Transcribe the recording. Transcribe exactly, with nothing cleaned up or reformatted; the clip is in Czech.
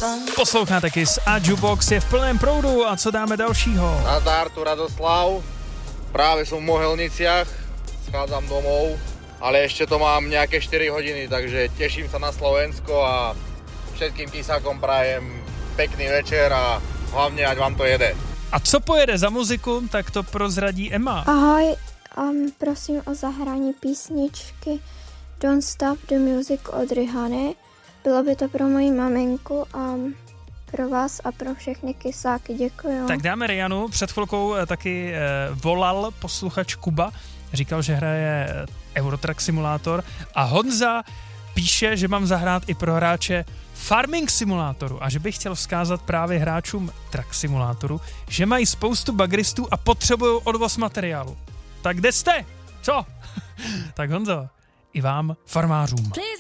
Posloucháte Kiss a Jukebox je v plném proudu a co dáme dalšího? Nazdar, tu Radoslav. Práve som v Mohelniciach, schádzam domov, ale ešte to mám nejaké štyri hodiny, takže teším sa na Slovensko a všetkým Kisákom prajem pekný večer a hlavne ať vám to jede. A co pojede za muziku, tak to prozradí Emma. Ahoj, um, prosím o zahrání písničky Don't Stop the Music od Rihanny. Bylo by to pro moji maminku a pro vás a pro všechny Kisáky. Děkuju. Tak dáme Rihannu. Před chvilkou taky eh, volal posluchač Kuba. Říkal, že hraje Eurotrack Simulator a Honza píše, že mám zahrát i pro hráče Farming Simulátoru a že bych chtěl vzkázat právě hráčům Truck Simulátoru, že mají spoustu bagristů a potřebují odvoz materiálu. Tak kde jste? Co? Tak Honzo, i vám, farmářům.